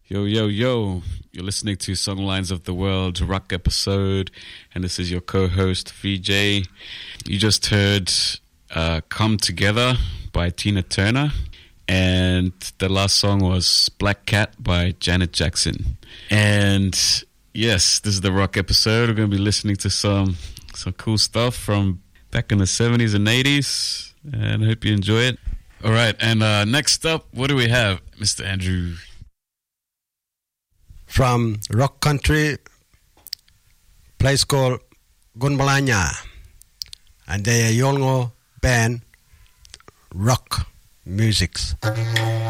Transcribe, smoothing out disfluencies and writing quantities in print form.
Yo, yo, yo. You're listening to Songlines of the World Rock episode, and this is your co-host, VJ. You just heard Come Together by Tina Turner, and the last song was Black Cat by Janet Jackson. And yes, this is the rock episode. We're going to be listening to some cool stuff from back in the 70s and 80s, and I hope you enjoy it. All right, and next up, what do we have, Mr. Andrew? From rock country, place called Gunbalanya, and they are Yolngu band rock musics.